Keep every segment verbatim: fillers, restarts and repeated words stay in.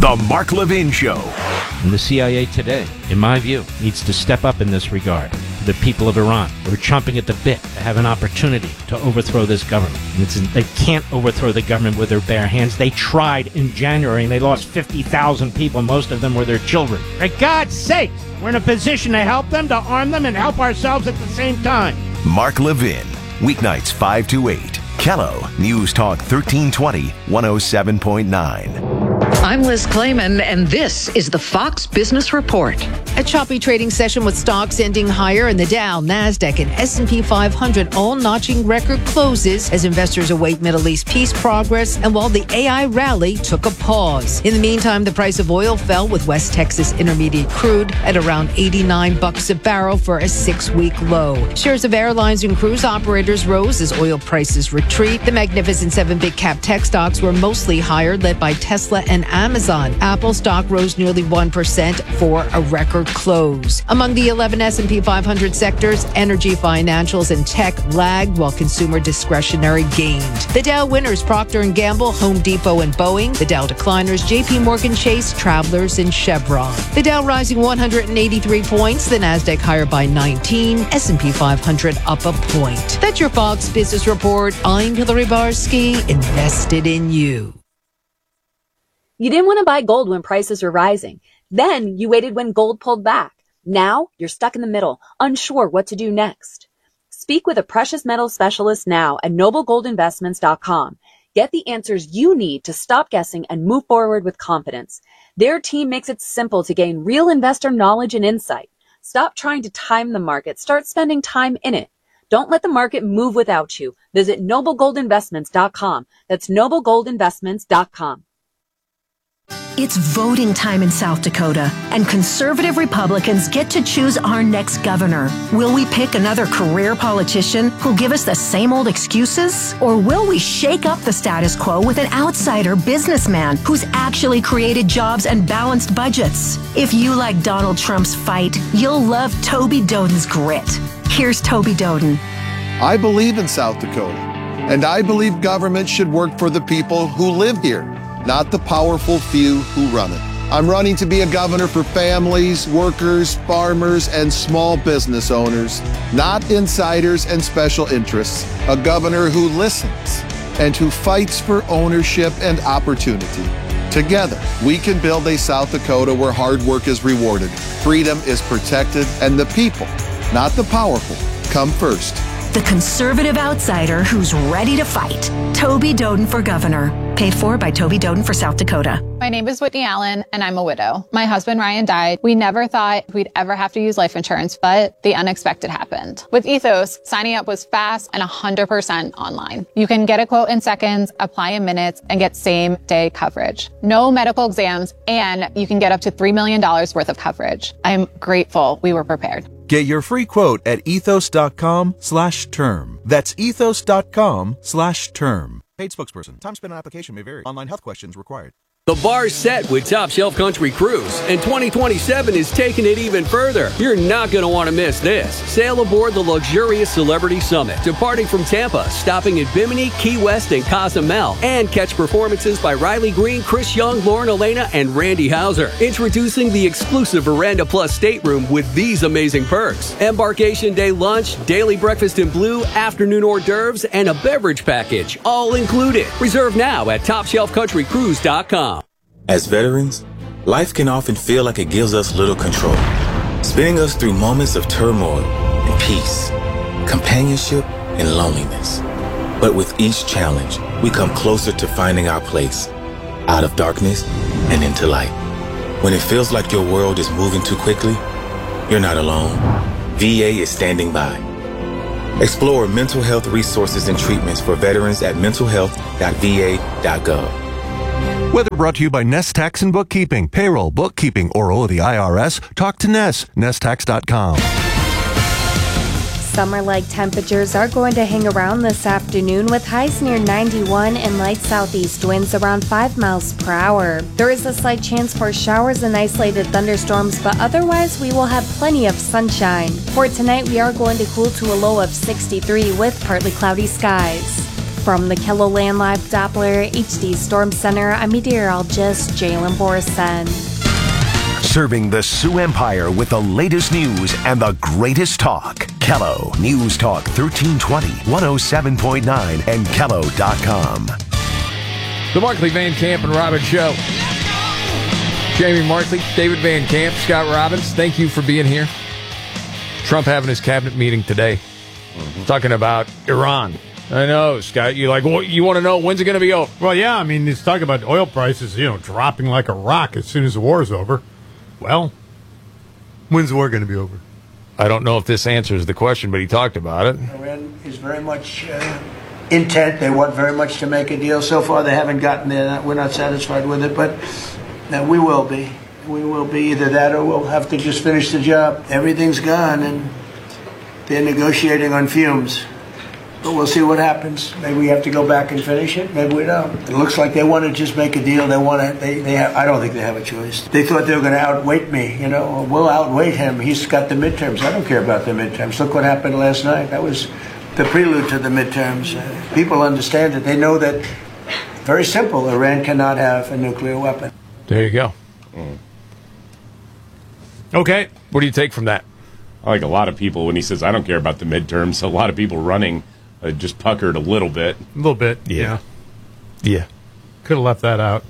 The Mark Levin Show. And the C I A today, in my view, needs to step up in this regard. The people of Iran who are chomping at the bit to have an opportunity to overthrow this government. And it's, they can't overthrow the government with their bare hands. They tried in January and they lost fifty thousand people. Most of them were their children. For God's sake, we're in a position to help them, to arm them, and help ourselves at the same time. Mark Levin, weeknights five to eight. Kello, News Talk thirteen twenty, one oh seven point nine. I'm Liz Clayman, and this is the Fox Business Report. A choppy trading session with stocks ending higher in the Dow, NASDAQ, and S and P five hundred all notching record closes as investors await Middle East peace progress and while the A I rally took a pause. In the meantime, the price of oil fell with West Texas Intermediate crude at around eighty-nine bucks a barrel for a six-week low. Shares of airlines and cruise operators rose as oil prices retreat. The Magnificent Seven big cap tech stocks were mostly higher, led by Tesla and Amazon. Apple stock rose nearly one percent for a record close. Among the eleven S and P five hundred sectors, energy, financials, and tech lagged while consumer discretionary gained. The Dow winners, Procter and Gamble, Home Depot, and Boeing. The Dow decliners, J P Morgan Chase, Travelers, and Chevron. The Dow rising one hundred eighty-three points, the NASDAQ higher by nineteen, S and P five hundred up a point. That's your Fox Business Report. I'm Hillary Barsky, invested in you. You didn't want to buy gold when prices were rising. Then you waited when gold pulled back. Now you're stuck in the middle, unsure what to do next. Speak with a precious metals specialist now at noble gold investments dot com. Get the answers you need to stop guessing and move forward with confidence. Their team makes it simple to gain real investor knowledge and insight. Stop trying to time the market. Start spending time in it. Don't let the market move without you. Visit noble gold investments dot com. That's noble gold investments dot com. It's voting time in South Dakota, and conservative Republicans get to choose our next governor. Will we pick another career politician who'll give us the same old excuses? Or will we shake up the status quo with an outsider businessman who's actually created jobs and balanced budgets? If you like Donald Trump's fight, you'll love Toby Doden's grit. Here's Toby Doden. I believe in South Dakota, and I believe government should work for the people who live here, not the powerful few who run it. I'm running to be a governor for families, workers, farmers, and small business owners, not insiders and special interests. A governor who listens and who fights for ownership and opportunity. Together, we can build a South Dakota where hard work is rewarded, freedom is protected, and the people, not the powerful, come first. The conservative outsider who's ready to fight. Toby Doden for governor. Paid for by Toby Doden for South Dakota. My name is Whitney Allen, and I'm a widow. My husband, Ryan, died. We never thought we'd ever have to use life insurance, but the unexpected happened. With Ethos, signing up was fast and one hundred percent online. You can get a quote in seconds, apply in minutes, and get same-day coverage. No medical exams, and you can get up to three million dollars worth of coverage. I'm grateful we were prepared. Get your free quote at ethos.com slash term. That's ethos.com slash term. Paid spokesperson. Time spent on application may vary. Online health questions required. The bar's set with Top Shelf Country Cruise, and twenty twenty-seven is taking it even further. You're not going to want to miss this. Sail aboard the luxurious Celebrity Summit, departing from Tampa, stopping at Bimini, Key West, and Cozumel, and catch performances by Riley Green, Chris Young, Lauren Elena, and Randy Hauser. Introducing the exclusive Veranda Plus stateroom with these amazing perks. Embarkation day lunch, daily breakfast in blue, afternoon hors d'oeuvres, and a beverage package, all included. Reserve now at top shelf country cruise dot com. As veterans, life can often feel like it gives us little control, spinning us through moments of turmoil and peace, companionship and loneliness. But with each challenge, we come closer to finding our place, out of darkness and into light. When it feels like your world is moving too quickly, you're not alone. V A is standing by. Explore mental health resources and treatments for veterans at mental health dot v a dot gov. Whether brought to you by Nest Tax and Bookkeeping, Payroll, Bookkeeping, or oh, the I R S, talk to Ness, nest tax dot com. Summer-like temperatures are going to hang around this afternoon with highs near ninety-one and light southeast winds around five miles per hour. There is a slight chance for showers and isolated thunderstorms, but otherwise we will have plenty of sunshine. For tonight, we are going to cool to a low of sixty-three with partly cloudy skies. From the KELOLAND Live Doppler H D Storm Center, I'm meteorologist Jalen Borson. Serving the Sioux Empire with the latest news and the greatest talk. Kello News Talk thirteen twenty, one oh seven point nine, and Kello dot com. The Markley, Van Camp, and Robbins Show. Jamie Markley, David Van Camp, Scott Robbins, thank you for being here. Trump having his cabinet meeting today, mm-hmm. talking about Iran. I know, Scott. You like? Well, you want to know when's it going to be over? Well, yeah. I mean, he's talking about oil prices, you know, dropping like a rock as soon as the war is over. Well, when's the war going to be over? I don't know if this answers the question, but he talked about it. Iran is very much uh, intent. They want very much to make a deal. So far, they haven't gotten there. We're not satisfied with it, but uh, we will be. We will be either that or we'll have to just finish the job. Everything's gone, and they're negotiating on fumes. But we'll see what happens. Maybe we have to go back and finish it. Maybe we don't. It looks like they want to just make a deal. They want to. They. They have, I don't think they have a choice. They thought they were going to outweight me. You know, we'll outweigh him. He's got the midterms. I don't care about the midterms. Look what happened last night. That was the prelude to the midterms. Uh, people understand it. They know that. Very simple. Iran cannot have a nuclear weapon. There you go. Mm. Okay. What do you take from that? I like a lot of people when he says, I don't care about the midterms. A lot of people running uh, just puckered a little bit. A little bit, yeah. Yeah. yeah. Could have left that out.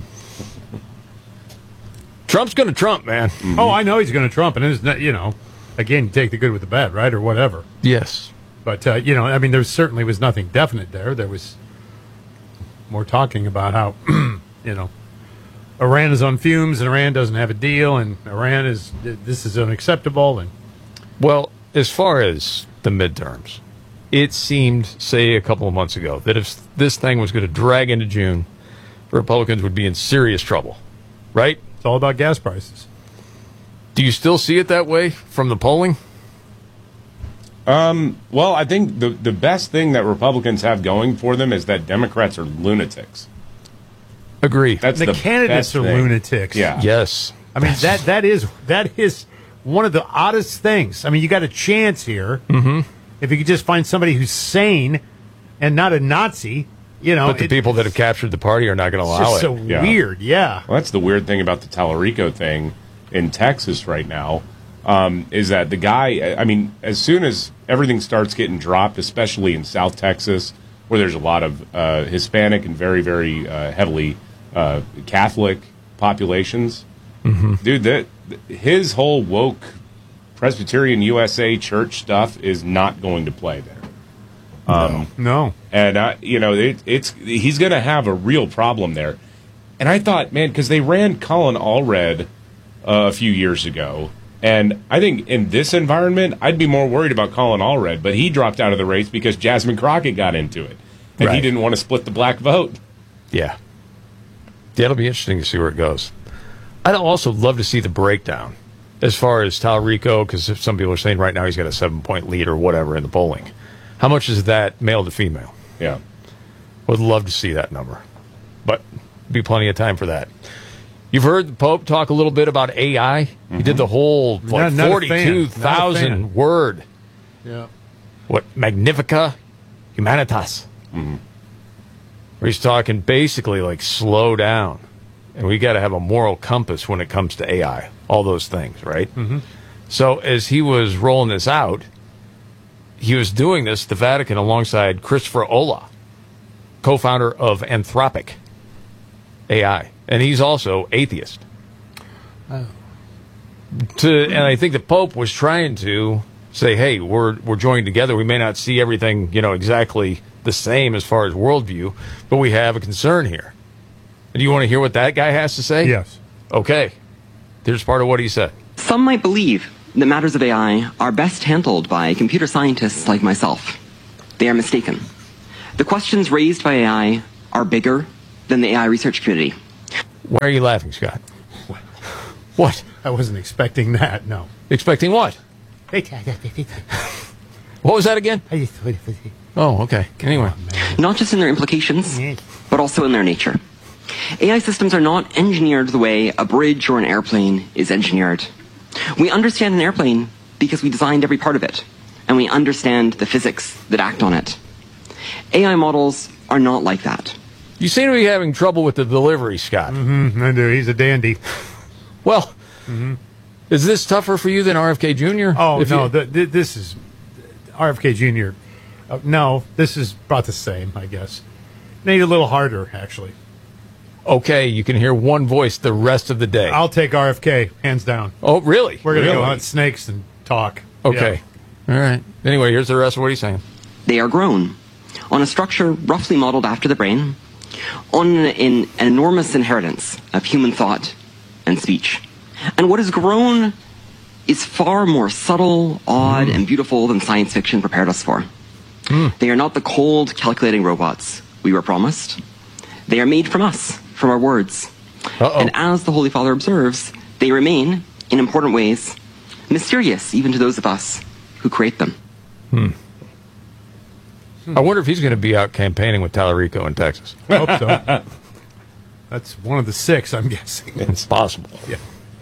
Trump's going to Trump, man. Mm-hmm. Oh, I know he's going to Trump. And, it's not, you know, again, you take the good with the bad, right, or whatever. Yes. But, uh, you know, I mean, there certainly was nothing definite there. There was more talking about how, you know, Iran is on fumes and Iran doesn't have a deal and Iran is, this is unacceptable. And well, as far as the midterms, it seemed, say, a couple of months ago, that if this thing was going to drag into June, Republicans would be in serious trouble, right? It's all about gas prices. Do you still see it that way from the polling? Um, well, I think the, the best thing that Republicans have going for them is that Democrats are lunatics. Agree. That's the, the candidates are thing. lunatics. Yeah. Yes. I mean, that that is that is one of the oddest things. I mean, you got a chance here. Mm-hmm. If you could just find somebody who's sane and not a Nazi, you know. But the it, people that have captured the party are not going to allow it's it. so Yeah. weird, yeah. Well, that's the weird thing about the Tallarico thing in Texas right now, um, is that the guy, I mean, as soon as everything starts getting dropped, especially in South Texas, where there's a lot of uh, Hispanic and very, very uh, heavily uh, Catholic populations, mm-hmm. dude, that his whole woke Presbyterian U S A church stuff is not going to play there. Um, no. And, uh, you know, it, it's he's going to have a real problem there. And I thought, man, because they ran Colin Allred uh, a few years ago. And I think in this environment, I'd be more worried about Colin Allred. But he dropped out of the race because Jasmine Crockett got into it. And Right. he didn't want to split the black vote. Yeah. Yeah, it'll be interesting to see where it goes. I'd also love to see the breakdown as far as Tallarico, because some people are saying right now he's got a seven-point lead or whatever in the polling. How much is that male to female? Yeah. Would love to see that number. But be plenty of time for that. You've heard the Pope talk a little bit about A I. Mm-hmm. He did the whole like, Not- not a fan. forty-two thousand Not a fan. word. Yeah. What? Magnifica Humanitas. Mm-hmm. Where he's talking basically like slow down. And we got to have a moral compass when it comes to A I. All those things, right? Mm-hmm. So as he was rolling this out, he was doing this at the Vatican alongside Christopher Olah, co-founder of Anthropic A I. And he's also atheist. Oh. To, and I think the Pope was trying to say, hey, we're we're joined together. We may not see everything, you know, exactly the same as far as worldview, but we have a concern here. And do you want to hear what that guy has to say? Yes. Okay. Here's part of what he said. Some might believe that matters of A I are best handled by computer scientists like myself. They are mistaken. The questions raised by A I are bigger than the A I research community. Why are you laughing, Scott? What? I wasn't expecting that, no. Expecting what? What was that again? Oh, okay. Anyway. Not just in their implications, but also in their nature. A I systems are not engineered the way a bridge or an airplane is engineered. We understand an airplane because we designed every part of it, and we understand the physics that act on it. A I models are not like that. You seem to be having trouble with the delivery, Scott. Mm-hmm, I do. He's a dandy. Well, mm-hmm. Is this tougher for you than R F K Junior? Oh, If no. you- The, the, this is R F K Junior Uh, no, this is about the same, I guess. Made a little harder, actually. Okay, you can hear one voice the rest of the day. I'll take R F K, hands down. Oh, really? We're going to Really? go hunt snakes and talk. Okay. All right. Anyway, here's the rest of what he's saying. They are grown on a structure roughly modeled after the brain, on an, in an enormous inheritance of human thought and speech. And what is grown is far more subtle, odd, and beautiful than science fiction prepared us for. They are not the cold, calculating robots we were promised. They are made from us, from our words. Uh-oh. And as the Holy Father observes, they remain, in important ways, mysterious even to those of us who create them. Hmm. I wonder if he's going to be out campaigning with Tallarico in Texas. I hope so. That's one of the six, I'm guessing. It's possible. Yeah.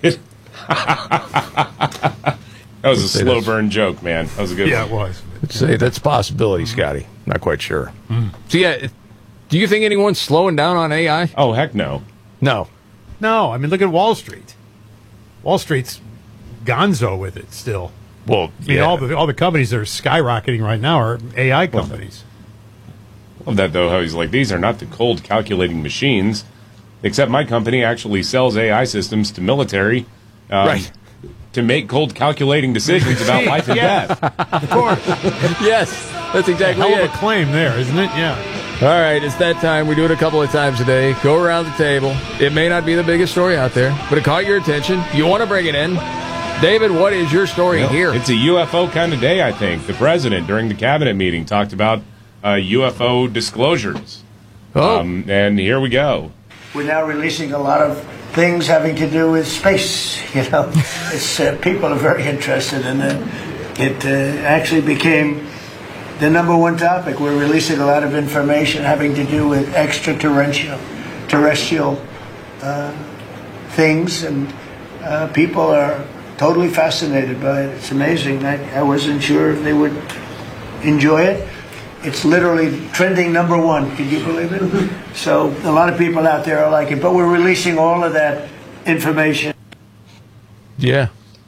That was a Let's say slow that's- burn joke, man. That was a good Yeah, one. it was. Let's say that's a possibility, Scotty. Not quite sure. Mm. So, yeah, do you think anyone's slowing down on A I? Oh, heck no. No. No, I mean, look at Wall Street. Wall Street's gonzo with it still. Well, I mean, yeah. all the all the companies that are skyrocketing right now are A I companies. Love that, though, how he's like, these are not the cold calculating machines, except my company actually sells A I systems to military um, Right. to make cold calculating decisions about life and Yeah. death. Of course. Yes, that's exactly Hell of it. a claim there, isn't it? Yeah. All right, it's that time. We do it a couple of times a day. Go around the table. It may not be the biggest story out there, but it caught your attention. You want to bring it in. David, what is your story Well, here? It's a U F O kind of day, I think. The president, during the cabinet meeting, talked about uh, U F O disclosures. Oh. Um, and here we go. We're now releasing a lot of things having to do with space. You know, it's uh, people are very interested in it. It uh, actually became the number one topic. We're releasing a lot of information having to do with extraterrestrial, terrestrial uh, things, and uh, people are totally fascinated by it. It's amazing. I, I wasn't sure if they would enjoy it. It's literally trending number one. Can you believe it? So a lot of people out there are like it, but we're releasing all of that information. Yeah.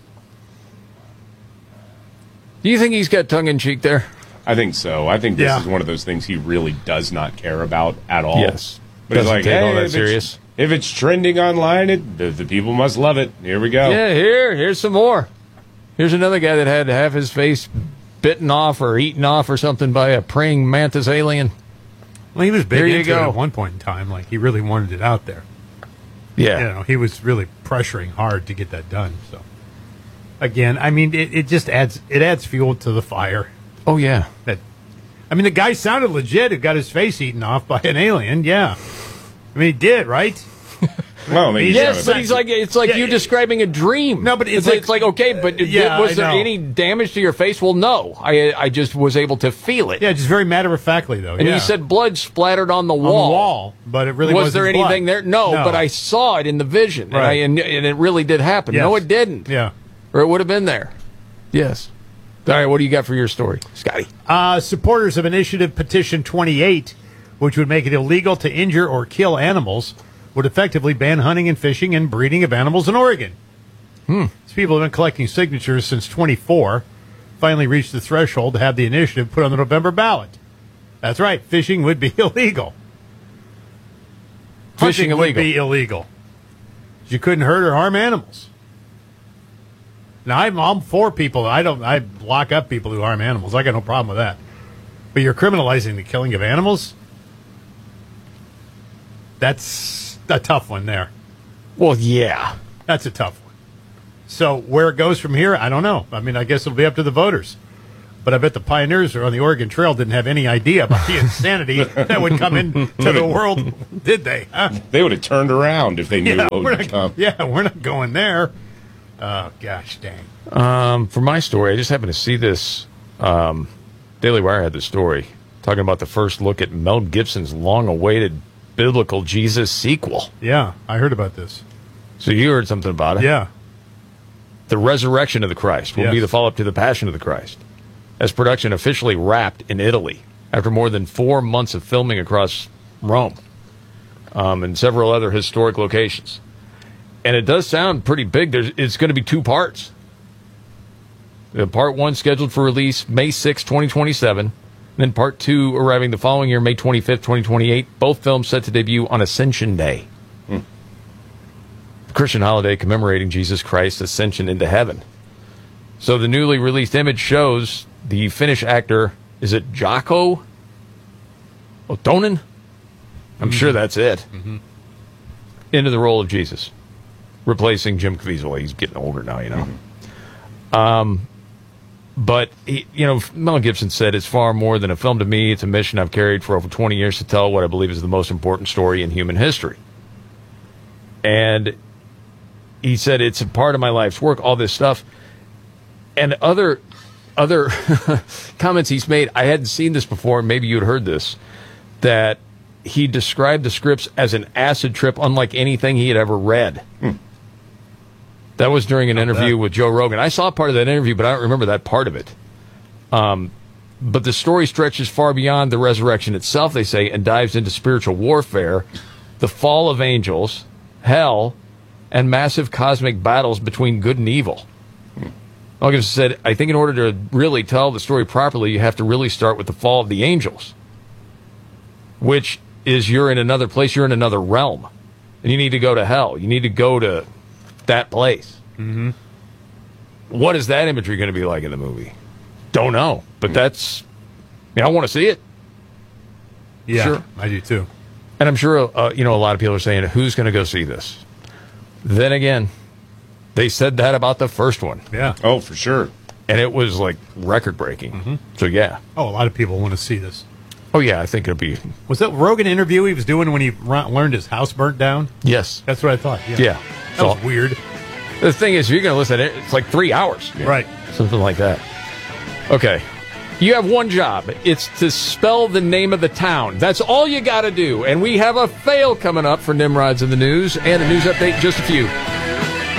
Do you think he's got tongue-in-cheek there? I think so. I think this Yeah. is one of those things he really does not care about at all. Yes. But he's Doesn't like, take hey, all that if, it's, serious. if it's trending online, it, the, the people must love it. Here we go. Yeah, here, here's some more. Here's another guy that had half his face bitten off or eaten off or something by a praying mantis alien. Well, he was big There you into go. it at one point in time. Like, he really wanted it out there. Yeah. You know, he was really pressuring hard to get that done. So, again, I mean, it, it just adds it adds fuel to the fire. Oh, yeah. That, I mean, the guy sounded legit who got his face eaten off by an alien. Yeah. I mean, he did, right? Well, I mean, He's Yes, just- but he's like it's like Yeah, you describing a dream. No, but it's it's, like- it's like okay, but did- Yeah, was I there know. any damage to your face? Well, no. I I just was able to feel it. Yeah, just very matter of factly, though. And yeah. you said blood splattered on the on wall. the wall, but it really was wasn't there anything blood. there? No, No. but I saw it in the vision, and, I, Right. and, and it really did happen. No, Yes. it didn't. Yeah. Or it would have been there. Yes. All right, what do you got for your story, Scotty? Uh, supporters of Initiative Petition twenty-eight, which would make it illegal to injure or kill animals, would effectively ban hunting and fishing and breeding of animals in Oregon. Hmm. These people have been collecting signatures since twenty-four, finally reached the threshold to have the initiative put on the November ballot. That's right, fishing would be illegal. Fishing Hunting would illegal. be illegal. You couldn't hurt or harm animals. Now, I'm, I'm for people. I don't. I lock up people who harm animals. I got no problem with that. But you're criminalizing the killing of animals. That's a tough one there. Well, yeah. That's a tough one. So where it goes from here, I don't know. I mean, I guess it'll be up to the voters. But I bet the pioneers on the Oregon Trail didn't have any idea about the insanity that would come into the world, did they? Huh? They would have turned around if they knew Yeah, what we're would not, come. yeah, we're not going there. Oh, gosh dang. Um, for my story, I just happened to see this. Um, Daily Wire had the story talking about the first look at Mel Gibson's long-awaited biblical Jesus sequel. Yeah, I heard about this. So you heard something about it? Yeah. The Resurrection of the Christ will Yes. be the follow-up to the Passion of the Christ, as production officially wrapped in Italy after more than four months of filming across Rome um, and several other historic locations. And it does sound pretty big. There's, it's going to be two parts. The part one scheduled for release May sixth, twenty twenty-seven. Then part two arriving the following year, May twenty-fifth, twenty twenty-eight. Both films set to debut on Ascension Day. Hmm. The Christian holiday commemorating Jesus Christ's ascension into heaven. So the newly released image shows the Finnish actor, is it Jaakko Otonen? I'm mm-hmm. sure that's it. Mm-hmm. Into the role of Jesus, replacing Jim Caviezel. He's getting older now, you know. Mm-hmm. Um, but, he, you know, Mel Gibson said, it's far more than a film to me. It's a mission I've carried for over twenty years to tell what I believe is the most important story in human history. And he said, it's a part of my life's work, all this stuff. And other other comments he's made, I hadn't seen this before, maybe you'd heard this, that he described the scripts as an acid trip unlike anything he had ever read. Hmm. That was during an Not interview that. with Joe Rogan. I saw part of that interview, but I don't remember that part of it. Um, but the story stretches far beyond the resurrection itself, they say, and dives into spiritual warfare, the fall of angels, hell, and massive cosmic battles between good and evil. Mel Gibson said, I think in order to really tell the story properly, you have to really start with the fall of the angels, which is you're in another place, you're in another realm, and you need to go to hell. You need to go to that place. Mm-hmm. What is that imagery going to be like in the movie? Don't know, but that's, I mean, I want to see it. Yeah, sure. I do too. And I'm sure, uh, you know, a lot of people are saying, who's going to go see this? Then again, they said that about the first one. Yeah. Oh, for sure. And it was like record breaking. Mm-hmm. So, yeah. Oh, a lot of people want to see this. Oh, yeah, I think it'll be. Was that Rogan interview he was doing when he learned his house burnt down? Yes. That's what I thought. Yeah. yeah. That so, was weird. The thing is, if you're going to listen to it, it's like three hours. Yeah. Right. Something like that. Okay. You have one job. It's to spell the name of the town. That's all you got to do. And we have a fail coming up for Nimrods in the news and a news update in just a few.